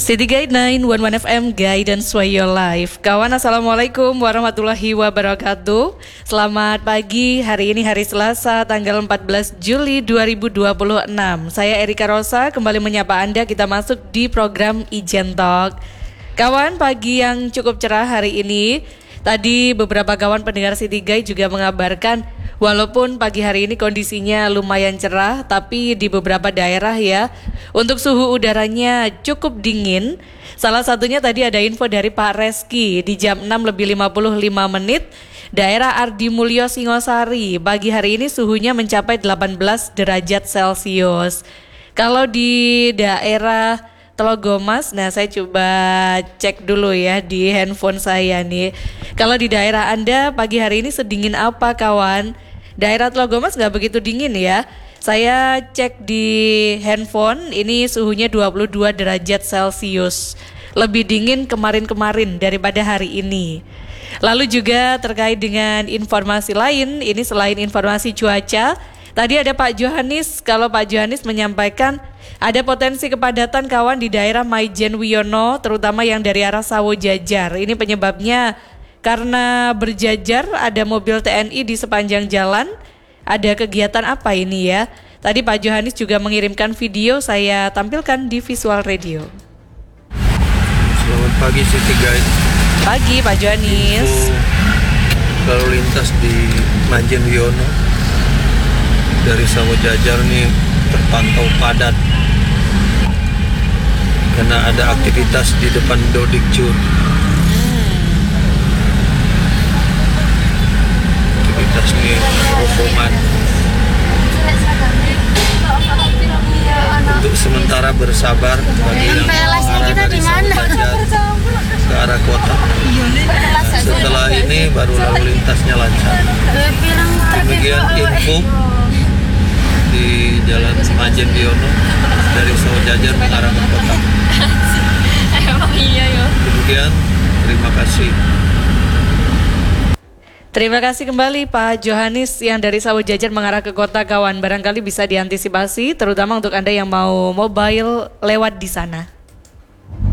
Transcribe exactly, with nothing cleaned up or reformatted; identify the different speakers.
Speaker 1: City Guide sembilan satu satu F M, Guidance for Your Life. Kawan, Assalamualaikum warahmatullahi wabarakatuh. Selamat pagi, hari ini hari Selasa tanggal empat belas Juli dua ribu dua puluh enam. Saya Erika Rosa, kembali menyapa Anda. Kita masuk di program Ijen Talk. Kawan, pagi yang cukup cerah hari ini. Tadi beberapa kawan pendengar City Guide juga mengabarkan walaupun pagi hari ini kondisinya lumayan cerah, tapi di beberapa daerah ya, untuk suhu udaranya cukup dingin. Salah satunya tadi ada info dari Pak Reski di jam enam lebih lima puluh lima menit, daerah Ardi Mulyo Singosari. Pagi hari ini suhunya mencapai delapan belas derajat Celcius. Kalau di daerah Telogomas, nah saya coba cek dulu ya di handphone saya nih. Kalau di daerah Anda pagi hari ini sedingin apa kawan? Daerah Telogomas nggak begitu dingin ya. Saya cek di handphone, ini suhunya dua puluh dua derajat Celcius. Lebih dingin kemarin-kemarin daripada hari ini. Lalu juga terkait dengan informasi lain, ini selain informasi cuaca, tadi ada Pak Johanis. Kalau Pak Johanis menyampaikan ada potensi kepadatan kawan di daerah Maijen Wiono, terutama yang dari arah Sawo Jajar. Ini penyebabnya karena berjajar ada mobil T N I di sepanjang jalan. Ada kegiatan apa ini ya? Tadi Pak Johanis juga mengirimkan video, saya tampilkan di Visual Radio.
Speaker 2: Selamat pagi City Guide.
Speaker 1: Pagi Pak Johanis.
Speaker 2: Info lalu lintas di Maijen Wiono dari Sawo Jajar nih terpantau padat karena ada aktivitas di depan Dodikcur. Aktivitas nih rombongan. Untuk sementara bersabar bagi yang arah dari Sawo Jajar ke arah kota. Setelah ini baru lalu lintasnya lancar. Demikian info di Jalan Maijen Wiono dari Sawo Jajar mengarah ke kota.
Speaker 3: Emang iya yo.
Speaker 2: Demikian, terima kasih.
Speaker 1: Terima kasih kembali Pak Johanis yang dari Sawo Jajar mengarah ke kota kawan. Barangkali bisa diantisipasi terutama untuk Anda yang mau mobile lewat di sana.